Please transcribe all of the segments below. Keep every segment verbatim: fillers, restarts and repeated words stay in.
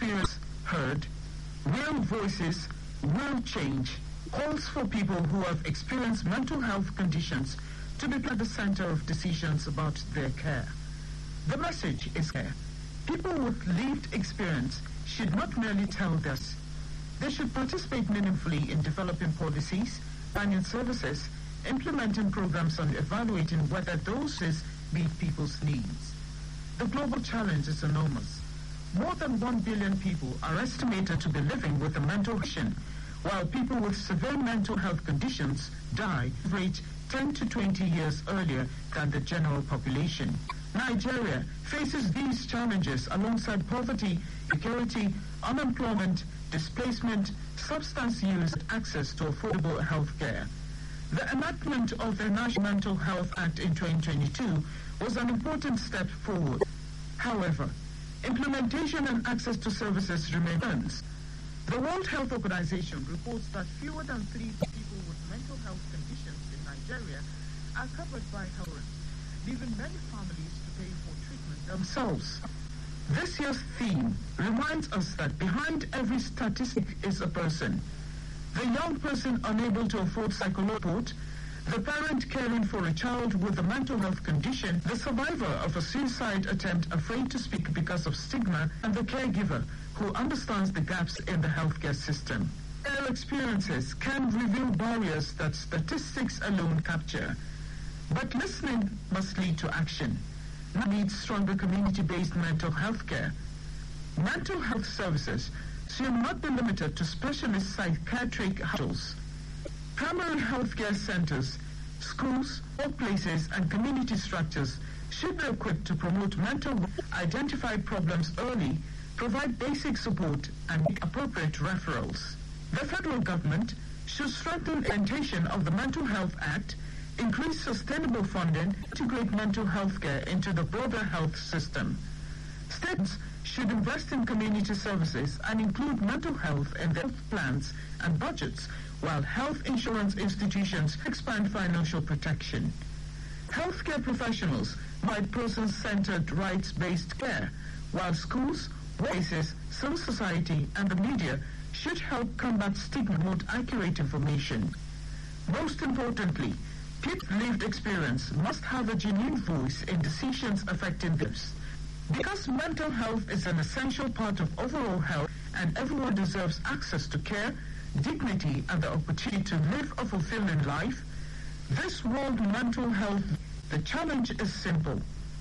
experience heard, real voices, real change, calls for people who have experienced mental health conditions to be at the center of decisions about their care. The message is clear. People with lived experience should not merely tell us. They should participate meaningfully in developing policies, planning services, implementing programs, and evaluating whether those meet people's needs. The global challenge is enormous. More than one billion people are estimated to be living with a mental condition, while people with severe mental health conditions die at a rate ten to twenty years earlier than the general population. Nigeria faces these challenges alongside poverty, insecurity, unemployment, displacement, substance use, and access to affordable health care. The enactment of the National Mental Health Act in twenty twenty-two was an important step forward. However, implementation and access to services remain concerns. The World Health Organization reports that fewer than three people with mental health conditions in Nigeria are covered by health insurance, leaving many families to pay for treatment themselves. This year's theme reminds us that behind every statistic is a person. The young person unable to afford psychological support, the parent caring for a child with a mental health condition, the survivor of a suicide attempt afraid to speak because of stigma, and the caregiver who understands the gaps in the healthcare system. Their experiences can reveal barriers that statistics alone capture. But listening must lead to action. Now needs stronger community-based mental health care. Mental health services should not be limited to specialist psychiatric hospitals. Primary healthcare centers, schools, workplaces, and community structures should be equipped to promote mental health, identify problems early, provide basic support, and make appropriate referrals. The federal government should strengthen implementation of the Mental Health Act, increase sustainable funding, integrate mental health care into the broader health system. States should invest in community services and include mental health in their health plans and budgets, while health insurance institutions expand financial protection. Healthcare professionals provide person-centered, rights-based care, while schools, workplaces, civil society, and the media should help combat stigma and promote accurate information. Most importantly, people's lived experience must have a genuine voice in decisions affecting lives. Because mental health is an essential part of overall health and everyone deserves access to care, dignity, and the opportunity to live a fulfilling life, this World Mental Health, the challenge is simple.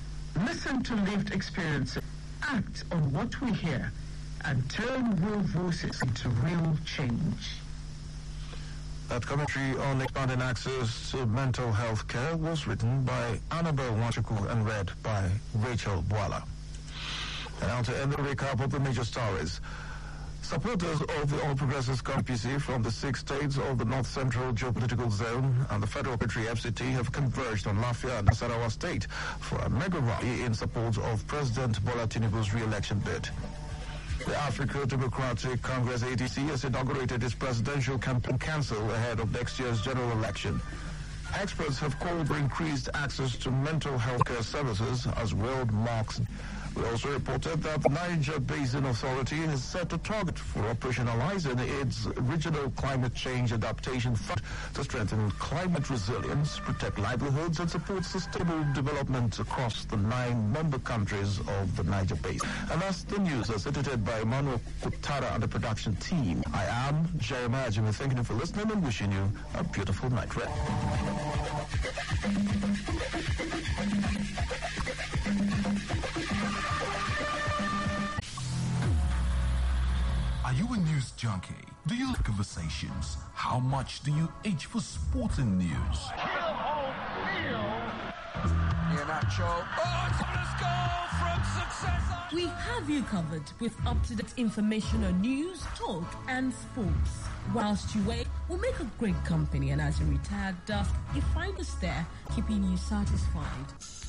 Listen to lived experiences, act on what we hear, and turn real voices into real change. That commentary on expanding access to mental health care was written by Annabelle Wachuku and read by Rachel Boala. And now to end the recap of the major stories. Supporters of the All Progressives Congress from the six states of the North Central Geopolitical Zone and the Federal Military F C T have converged on Lafia and Nasarawa State for a mega rally in support of President Bola Tinubu's re-election bid. The African Democratic Congress A D C has inaugurated its presidential campaign council ahead of next year's general election. Experts have called for increased access to mental health care services as world marks. We also reported that the Niger Basin Authority has set a target for operationalizing its regional climate change adaptation fund to strengthen climate resilience, protect livelihoods, and support sustainable development across the nine member countries of the Niger Basin. And that's the news as edited by Emmanuel Kutara and the production team. I am Jeremiah Jimmy, thanking you for listening and wishing you a beautiful night rest. Are you a news junkie? Do you like conversations? How much do you itch for sporting news? We have you covered with up-to-date information on news, talk, and sports. Whilst you wait, we'll make a great company, and as you retire at dusk, you find us there, keeping you satisfied.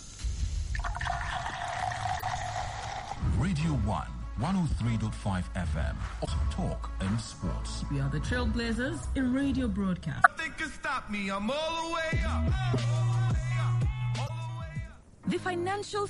Radio one. one oh three point five F M. Talk and sports. We are the trailblazers in radio broadcast. Nothing can stop me. I'm all the way up. All the way up. All the way up. The financial